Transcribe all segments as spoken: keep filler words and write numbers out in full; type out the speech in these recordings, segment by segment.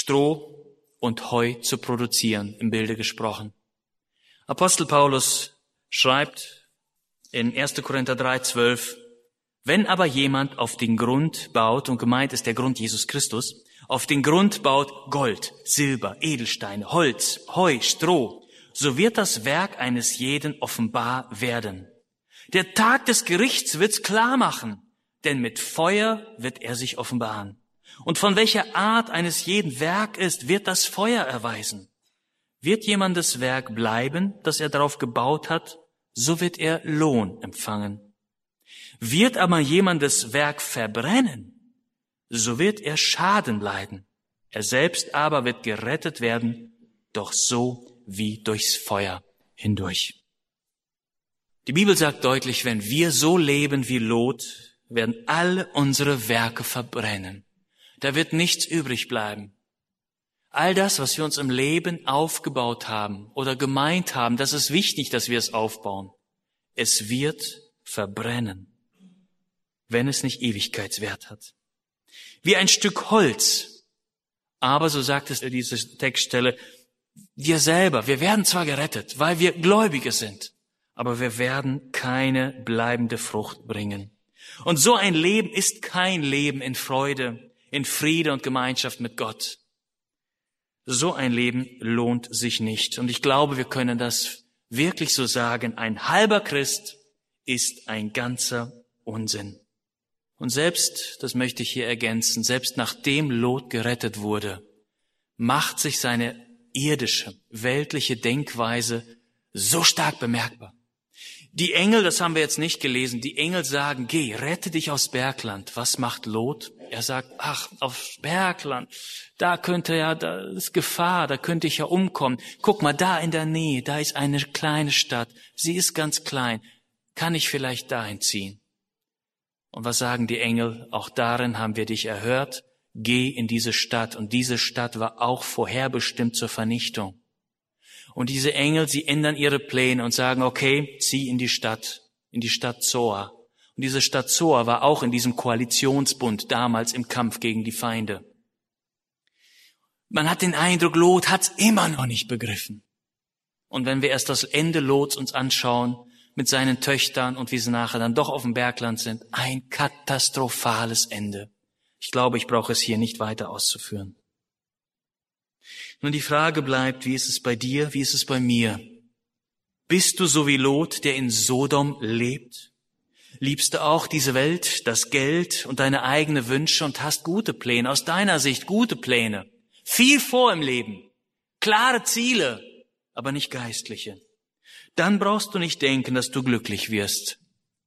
Stroh und Heu zu produzieren, im Bilde gesprochen. Apostel Paulus schreibt in erster Korinther drei, zwölf, wenn aber jemand auf den Grund baut, und gemeint ist der Grund Jesus Christus, auf den Grund baut Gold, Silber, Edelsteine, Holz, Heu, Stroh, so wird das Werk eines jeden offenbar werden. Der Tag des Gerichts wird's klar machen, denn mit Feuer wird er sich offenbaren. Und von welcher Art eines jeden Werk ist, wird das Feuer erweisen. Wird jemandes Werk bleiben, das er darauf gebaut hat, so wird er Lohn empfangen. Wird aber jemandes Werk verbrennen, so wird er Schaden leiden. Er selbst aber wird gerettet werden, doch so wie durchs Feuer hindurch. Die Bibel sagt deutlich, wenn wir so leben wie Lot, werden alle unsere Werke verbrennen. Da wird nichts übrig bleiben. All das, was wir uns im Leben aufgebaut haben oder gemeint haben, das ist wichtig, dass wir es aufbauen. Es wird verbrennen, wenn es nicht Ewigkeitswert hat. Wie ein Stück Holz. Aber, so sagt es in dieser Textstelle, wir selber, wir werden zwar gerettet, weil wir Gläubige sind, aber wir werden keine bleibende Frucht bringen. Und so ein Leben ist kein Leben in Freude, in Friede und Gemeinschaft mit Gott. So ein Leben lohnt sich nicht. Und ich glaube, wir können das wirklich so sagen, ein halber Christ ist ein ganzer Unsinn. Und selbst, das möchte ich hier ergänzen, selbst nachdem Lot gerettet wurde, macht sich seine irdische, weltliche Denkweise so stark bemerkbar. Die Engel, das haben wir jetzt nicht gelesen, die Engel sagen, geh, rette dich aus Bergland. Was macht Lot? Er sagt, ach, aufs Bergland, da könnte ja, da ist Gefahr, da könnte ich ja umkommen. Guck mal, da in der Nähe, da ist eine kleine Stadt, sie ist ganz klein. Kann ich vielleicht dahin ziehen? Und was sagen die Engel? Auch darin haben wir dich erhört. Geh in diese Stadt. Und diese Stadt war auch vorherbestimmt zur Vernichtung. Und diese Engel, sie ändern ihre Pläne und sagen, okay, zieh in die Stadt, in die Stadt Zoar. Und diese Stadt Zoar war auch in diesem Koalitionsbund damals im Kampf gegen die Feinde. Man hat den Eindruck, Lot hat's immer noch nicht begriffen. Und wenn wir erst das Ende Lots uns anschauen, mit seinen Töchtern und wie sie nachher dann doch auf dem Bergland sind, ein katastrophales Ende. Ich glaube, ich brauche es hier nicht weiter auszuführen. Nun, die Frage bleibt, wie ist es bei dir, wie ist es bei mir? Bist du so wie Lot, der in Sodom lebt? Liebst du auch diese Welt, das Geld und deine eigenen Wünsche und hast gute Pläne, aus deiner Sicht gute Pläne? Viel vor im Leben, klare Ziele, aber nicht geistliche. Dann brauchst du nicht denken, dass du glücklich wirst.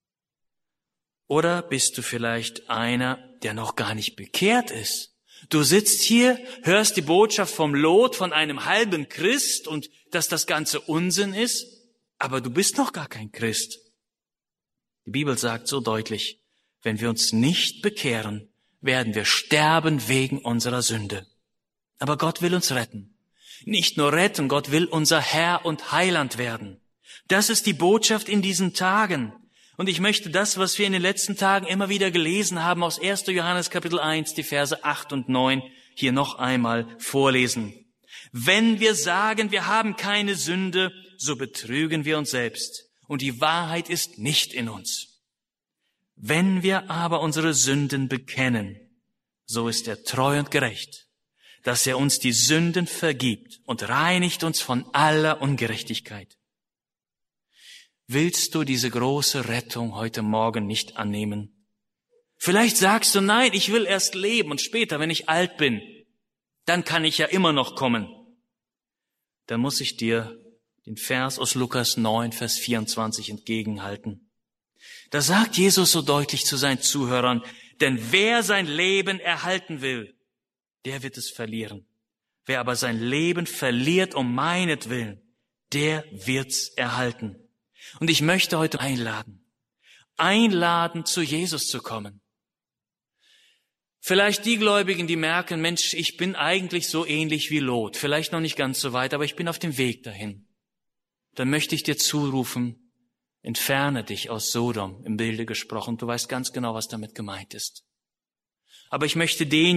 Oder bist du vielleicht einer, der noch gar nicht bekehrt ist? Du sitzt hier, hörst die Botschaft vom Lot, von einem halben Christ und dass das Ganze Unsinn ist, aber du bist noch gar kein Christ. Die Bibel sagt so deutlich, wenn wir uns nicht bekehren, werden wir sterben wegen unserer Sünde. Aber Gott will uns retten. Nicht nur retten, Gott will unser Herr und Heiland werden. Das ist die Botschaft in diesen Tagen. Und ich möchte das, was wir in den letzten Tagen immer wieder gelesen haben, aus erster Johannes Kapitel eins, die Verse acht und neun, hier noch einmal vorlesen. Wenn wir sagen, wir haben keine Sünde, so betrügen wir uns selbst. Und die Wahrheit ist nicht in uns. Wenn wir aber unsere Sünden bekennen, so ist er treu und gerecht, dass er uns die Sünden vergibt und reinigt uns von aller Ungerechtigkeit. Willst du diese große Rettung heute Morgen nicht annehmen? Vielleicht sagst du, nein, ich will erst leben und später, wenn ich alt bin, dann kann ich ja immer noch kommen. Dann muss ich dir den Vers aus Lukas neun, Vers vierundzwanzig entgegenhalten. Da sagt Jesus so deutlich zu seinen Zuhörern, denn wer sein Leben erhalten will, der wird es verlieren. Wer aber sein Leben verliert um meinetwillen, der wird's erhalten. Und ich möchte heute einladen, einladen, zu Jesus zu kommen. Vielleicht die Gläubigen, die merken, Mensch, ich bin eigentlich so ähnlich wie Lot, vielleicht noch nicht ganz so weit, aber ich bin auf dem Weg dahin. Dann möchte ich dir zurufen, entferne dich aus Sodom, im Bilde gesprochen. Du weißt ganz genau, was damit gemeint ist. Aber ich möchte den